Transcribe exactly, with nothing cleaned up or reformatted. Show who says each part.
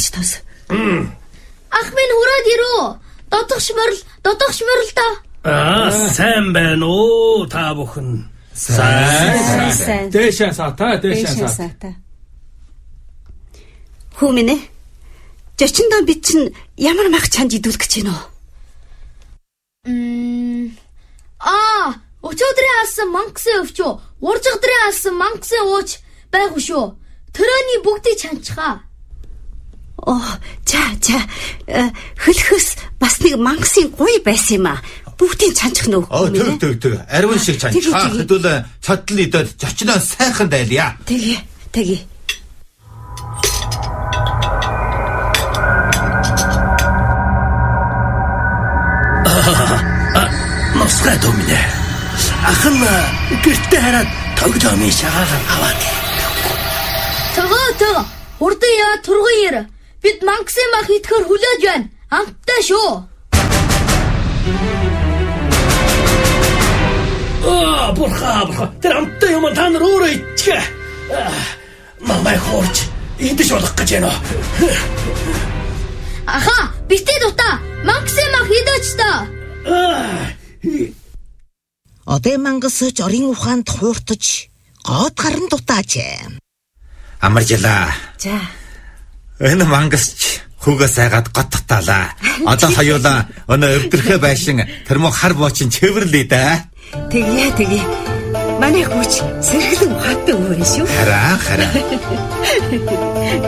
Speaker 1: гарч тос.
Speaker 2: Ах минь хүрээд ирүү. Додогш морил, додогш морил та.
Speaker 3: Аа, сайн байна уу та бүхэн.
Speaker 1: Сайн сайн.
Speaker 4: Дэшэн сата, дэшэн сата.
Speaker 1: Хүмүнэ. Жочиндоо бид чинь ямар мах чанд идүүлэх гэж байна уу?
Speaker 2: Мм. Аа, өчигдрийн алсан мангсын өвчөө, уржигдрийн алсан мангсын ууч байх шүү. Төрөний бүгдийг чанчхаа.
Speaker 1: Оо, за за. Хөлхөөс бас нэг мангсын гуй байсан юм аа. Бүгдийг чанчих нөө.
Speaker 5: Оо, төг төг төг. Арвин шиг чанчхаа. Хэдүүл цодлон идээд зочноо сайхан дайлъя.
Speaker 1: Тэгэ, тэгэ.
Speaker 3: Мосгай доминэ. Ахын гэртээ хараад тогтоомын шагаар аваад.
Speaker 2: Төгөө төгөө. Урд яа турган ир. Бид мангсын мах идэхэр хүлээж байна. Амттай шүү.
Speaker 3: Аа, бурхан, бурхан. Тэр амттай юм та нар өөрөө ичгэ. Мамай хоорч идэж болох гэж байна.
Speaker 2: Аха, битээ дутаа. Мангсын мах идэж та.
Speaker 6: Одой мангас жорын ухаанд хууртаж гоод гаран дутаач.
Speaker 5: Амаржлаа.
Speaker 1: За.
Speaker 5: Энэ мангасч хүүгээ сайгаад готготаалаа. Одоо хоёулаа өнөө өвдөрхөө байшин тэр мо хар боочин чэвэрлээ да.
Speaker 1: Тэгэ тэгэ. Манай хүүч сэргэлэн ухаантай өвөн шүү.
Speaker 5: Хараа хараа.